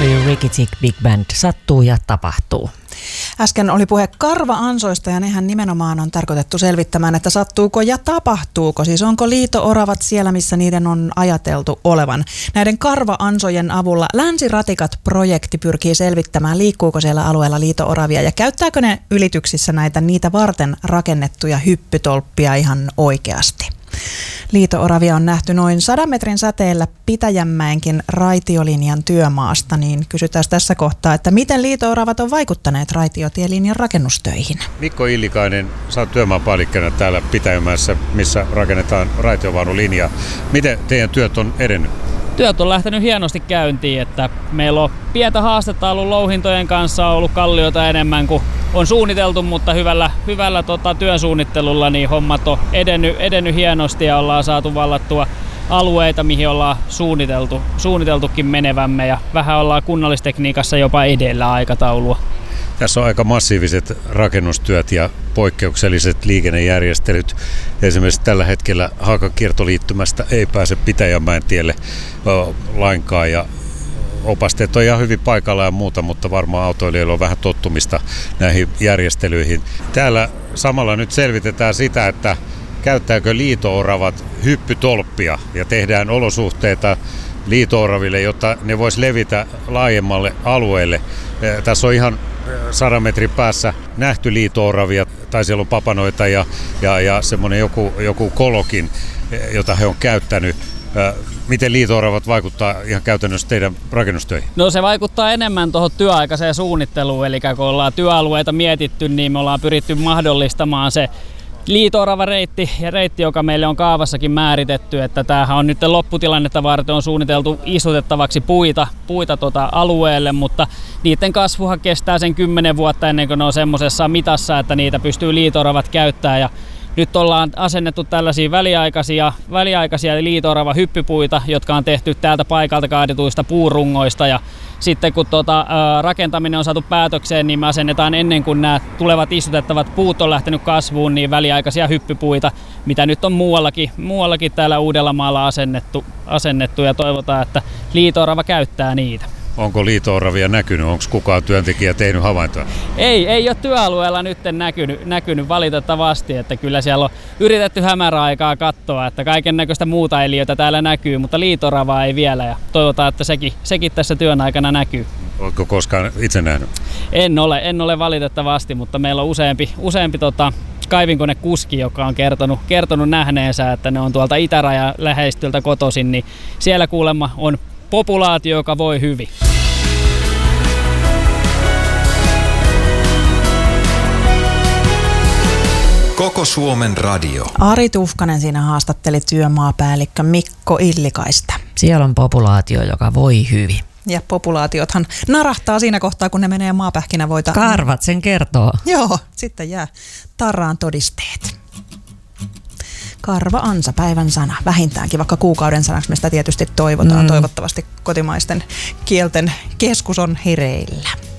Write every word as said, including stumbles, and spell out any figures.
oli Ricky Tick Big Band. Sattuu ja tapahtuu. Äsken oli puhe karva-ansoista ja nehän nimenomaan on tarkoitettu selvittämään, että sattuuko ja tapahtuuko. Siis onko liito-oravat siellä, missä niiden on ajateltu olevan. Näiden karva-ansojen avulla Länsiratikat-projekti pyrkii selvittämään, liikkuuko siellä alueella liito-oravia ja käyttääkö ne ylityksissä näitä niitä varten rakennettuja hyppytolppia ihan oikeasti. Liito-oravia on nähty noin sadan metrin säteellä Pitäjänmäenkin raitiolinjan työmaasta, niin kysytään tässä kohtaa, että miten liito-oravat on vaikuttaneet raitiotielinjan rakennustöihin. Mikko Illikainen, sä oot työmaapäällikkönä täällä Pitäjänmäessä, missä rakennetaan raitiovaunulinjaa. Miten teidän työt on edennyt? Työt on lähtenyt hienosti käyntiin, että meillä on pientä haastetta ollut louhintojen kanssa, on ollut kallioita enemmän kuin on suunniteltu, mutta hyvällä, hyvällä tota, työsuunnittelulla niin hommat on edennyt, edennyt hienosti ja ollaan saatu vallattua alueita, mihin ollaan suunniteltu, suunniteltukin menevämme ja vähän ollaan kunnallistekniikassa jopa edellä aikataulua. Tässä on aika massiiviset rakennustyöt ja poikkeukselliset liikennejärjestelyt. Esimerkiksi tällä hetkellä Haakan kiertoliittymästä ei pääse Pitäjänmäen tielle lainkaan ja opasteet on ihan hyvin paikalla ja muuta, mutta varmaan autoilijoilla on vähän tottumista näihin järjestelyihin. Täällä samalla nyt selvitetään sitä, että käyttääkö liito-oravat hyppytolppia ja tehdään olosuhteita liito-oraville, jotta ne vois levitä laajemmalle alueelle. Tässä on ihan sadan metrin päässä nähty liito-oravia, tai siellä on papanoita ja, ja, ja semmoinen joku, joku kolokin, jota he on käyttänyt. Miten liito-oravat vaikuttaa ihan käytännössä teidän rakennustöihin? No se vaikuttaa enemmän tuohon työaikaiseen suunnitteluun, eli kun ollaan työalueita mietitty, niin me ollaan pyritty mahdollistamaan se liito-orava reitti ja reitti, joka meille on kaavassakin määritetty, että tämähän on nyt lopputilannetta varten on suunniteltu istutettavaksi puita, puita tuota alueelle, mutta niiden kasvuhan kestää sen kymmenen vuotta ennen kuin ne on semmoisessa mitassa, että niitä pystyy liito-oravat käyttämään. Ja nyt ollaan asennettu tällaisia väliaikaisia, väliaikaisia liito-orava hyppypuita, jotka on tehty täältä paikalta kaadetuista puurungoista. Ja sitten kun tuota, ää, rakentaminen on saatu päätökseen, niin me asennetaan ennen kuin nämä tulevat istutettavat puut on lähtenyt kasvuun, niin väliaikaisia hyppypuita, mitä nyt on muuallakin, muuallakin täällä Uudellamaalla asennettu, asennettu ja toivotaan, että liito-orava käyttää niitä. Onko liito-oravia näkynyt? Onko kukaan työntekijä tehnyt havaintoa? Ei, ei ole työalueella nyt näkynyt, näkynyt valitettavasti, että kyllä siellä on yritetty hämäräaikaa katsoa, että kaiken näköistä muuta eliöitä täällä näkyy, mutta liito-oravaa ei vielä ja toivotaan, että sekin, sekin tässä työn aikana näkyy. Oletko koskaan itse nähnyt? En ole, en ole valitettavasti, mutta meillä on useampi, useampi tota, kaivinkonekuski, joka on kertonut, kertonut nähneensä, että ne on tuolta itärajan läheistöltä kotoisin, niin siellä kuulemma on populaatio, joka voi hyvin. Koko Suomen radio. Ari Tuhkanen siinä haastatteli työmaapäällikkö Mikko Illikaista. Siellä on populaatio, joka voi hyvin. Ja populaatiothan narahtaa siinä kohtaa, kun ne menee maapähkinävoita. Karvat sen kertoo. Joo, sitten jää tarraan todisteet. Karva-ansa, päivän sana, vähintäänkin, vaikka kuukauden sanaksi me sitä tietysti toivotaan. Mm. Toivottavasti kotimaisten kielten keskus on hereillä.